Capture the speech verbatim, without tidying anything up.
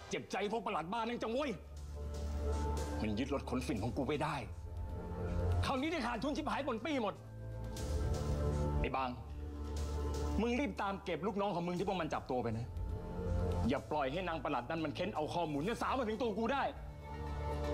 เจ็บใจพวกประหลัดบ้านนั่งจังเว้ยมันยึดรถขนฝิ่นของกูไปได้คราวนี้ได้ขาดทุนชิบหายปนปี้หมดไอ้บางมึงรีบตามเก็บลูกน้องของมึงที่พวกมันจับตัวไปนะอย่าปล่อยให้นางประหลัดนั่นมันเค้นเอาข้อมูลเนี่ยสาวมาถึงตัวกูได้